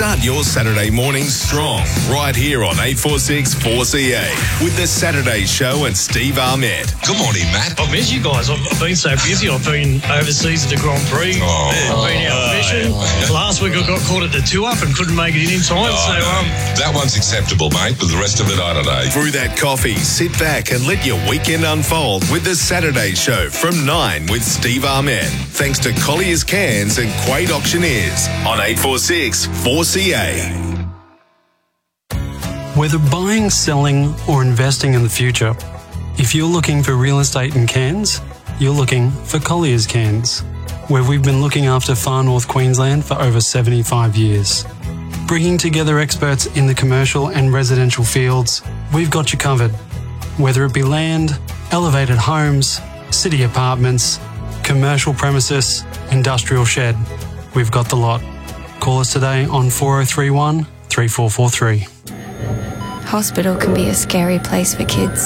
Start your Saturday morning strong right here on 846 4CA with the Saturday Show and Steve Ahmed. Good morning, Matt. I've missed you guys. I've been so busy. I've been overseas at the Grand Prix. I've been out fishing. Last week I got caught at the 2-up and couldn't make it in time. That one's acceptable, mate, but the rest of it, I don't know. Brew that coffee, sit back and let your weekend unfold with the Saturday Show from 9 with Steve Ahmed. Thanks to Collier's Cans and Quade Auctioneers on 846 4CA. Whether buying, selling or investing in the future, if you're looking for real estate in Cairns, you're looking for Collier's Cans, where we've been looking after far north Queensland for over 75 years. Bringing together experts in the commercial and residential fields, we've got you covered. Whether it be land, elevated homes, city apartments, commercial premises, industrial shed, we've got the lot. Call us today on 4031 3443. Hospital can be a scary place for kids.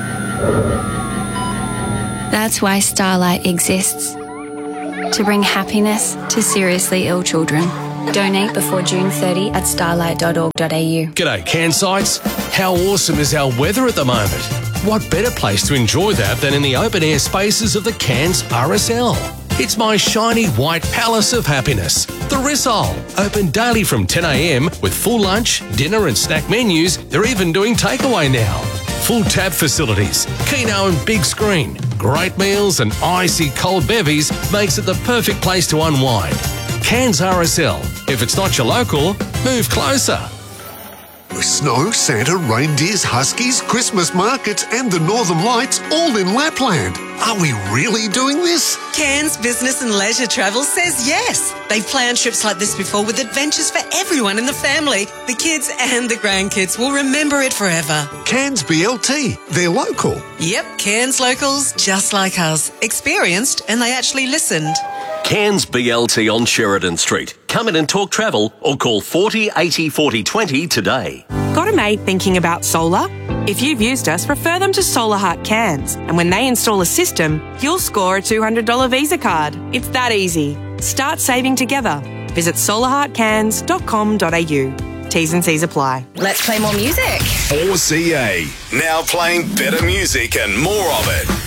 That's why Starlight exists. To bring happiness to seriously ill children. Donate before June 30 at starlight.org.au. G'day, Cairnsites. How awesome is our weather at the moment? What better place to enjoy that than in the open-air spaces of the Cairns RSL? It's my shiny white palace of happiness, the Rissole. Open daily from 10 a.m. with full lunch, dinner and snack menus. They're even doing takeaway now. Full tab facilities, Keno and big screen, great meals and icy cold bevies makes it the perfect place to unwind. Cairns RSL. If it's not your local, move closer. Snow, Santa, reindeers, huskies, Christmas markets and the Northern Lights all in Lapland. Are we really doing this? Cairns Business and Leisure Travel says yes. They've planned trips like this before with adventures for everyone in the family. The kids and the grandkids will remember it forever. Cairns BLT. They're local. Yep, Cairns locals just like us. Experienced and they actually listened. Cairns BLT on Sheridan Street. Come in and talk travel or call 40 80 40 20 today. Got a mate thinking about solar? If you've used us, refer them to Solar Heart Cairns. And when they install a system, you'll score a $200 Visa card. It's that easy. Start saving together. Visit solarheartcairns.com.au. T's and C's apply. Let's play more music. 4CA. Now playing better music and more of it.